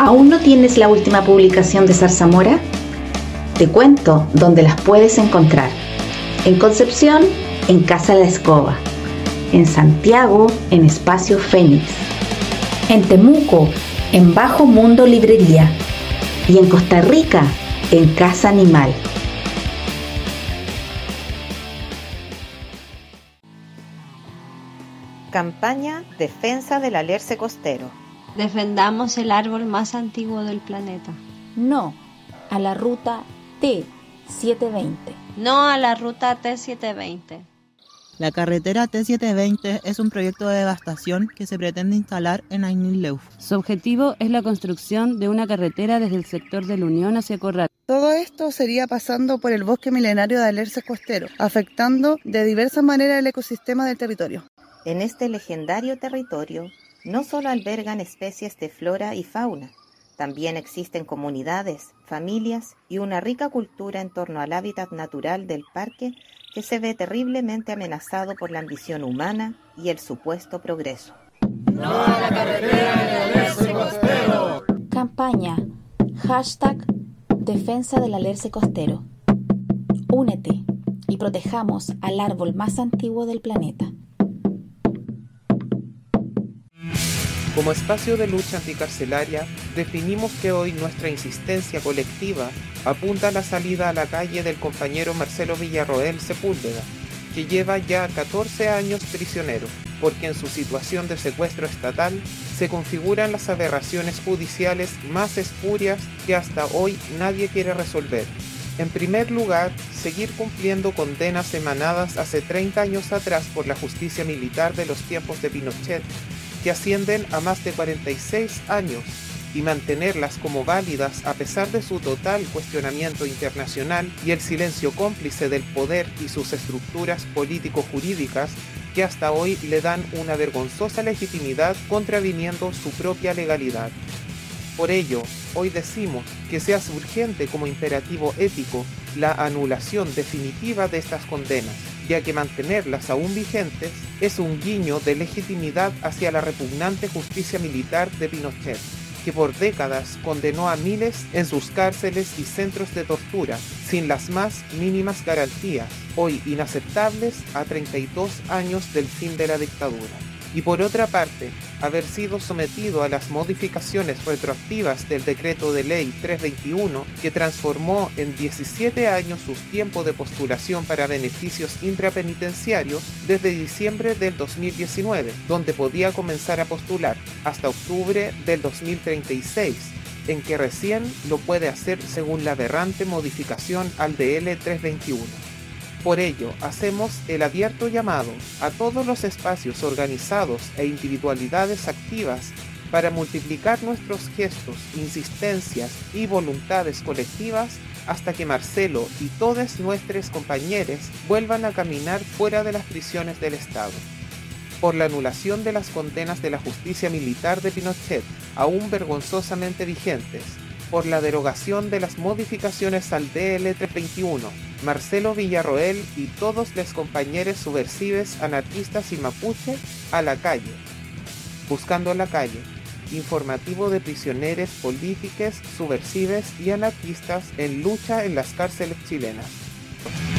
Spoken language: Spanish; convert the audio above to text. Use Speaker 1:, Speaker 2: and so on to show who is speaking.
Speaker 1: ¿Aún no tienes la última publicación de Zarzamora? Te cuento dónde las puedes encontrar. En Concepción, en Casa La Escoba. En Santiago, en Espacio Fénix. En Temuco, en Bajo Mundo Librería. Y en Costa Rica, en Casa Animal.
Speaker 2: Campaña Defensa del Alerce Costero.
Speaker 3: Defendamos el árbol más antiguo del planeta.
Speaker 4: No a la ruta T720.
Speaker 3: No a la ruta T720.
Speaker 5: La carretera T720 es un proyecto de devastación que se pretende instalar en Ainilleuf.
Speaker 6: Su objetivo es la construcción de una carretera desde el sector de la Unión hacia Corral.
Speaker 7: Todo esto sería pasando por el bosque milenario de alerces costeros, afectando de diversas maneras el ecosistema del territorio.
Speaker 2: En este legendario territorio no solo albergan especies de flora y fauna, también existen comunidades, familias y una rica cultura en torno al hábitat natural del parque que se ve terriblemente amenazado por la ambición humana y el supuesto progreso.
Speaker 8: ¡No a la carretera del alerce costero!
Speaker 4: Campaña #Defensa del Alerce Costero. Únete y protejamos al árbol más antiguo del planeta.
Speaker 9: Como espacio de lucha anticarcelaria, definimos que hoy nuestra insistencia colectiva apunta a la salida a la calle del compañero Marcelo Villarroel Sepúlveda, que lleva ya 14 años prisionero, porque en su situación de secuestro estatal se configuran las aberraciones judiciales más espurias que hasta hoy nadie quiere resolver. En primer lugar, seguir cumpliendo condenas emanadas hace 30 años atrás por la justicia militar de los tiempos de Pinochet, que ascienden a más de 46 años, y mantenerlas como válidas a pesar de su total cuestionamiento internacional y el silencio cómplice del poder y sus estructuras político-jurídicas que hasta hoy le dan una vergonzosa legitimidad contraviniendo su propia legalidad. Por ello, hoy decimos que se hace urgente como imperativo ético la anulación definitiva de estas condenas, ya que mantenerlas aún vigentes es un guiño de legitimidad hacia la repugnante justicia militar de Pinochet, que por décadas condenó a miles en sus cárceles y centros de tortura, sin las más mínimas garantías, hoy inaceptables a 32 años del fin de la dictadura. Y por otra parte, haber sido sometido a las modificaciones retroactivas del decreto de ley 321 que transformó en 17 años su tiempo de postulación para beneficios intrapenitenciarios desde diciembre del 2019, donde podía comenzar a postular, hasta octubre del 2036, en que recién lo puede hacer según la aberrante modificación al DL 321. Por ello, hacemos el abierto llamado a todos los espacios organizados e individualidades activas para multiplicar nuestros gestos, insistencias y voluntades colectivas hasta que Marcelo y todos nuestros compañeros vuelvan a caminar fuera de las prisiones del Estado. Por la anulación de las condenas de la justicia militar de Pinochet, aún vergonzosamente vigentes, por la derogación de las modificaciones al DL 321, Marcelo Villarroel y todos los compañeros subversivos, anarquistas y mapuche a la calle. Buscando la calle, informativo de prisioneros políticos, subversivos y anarquistas en lucha en las cárceles chilenas.